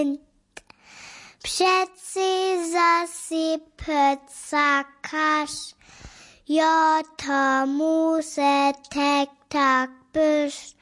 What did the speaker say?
Přeci zasypet sakaš, jo tomu se tak byš,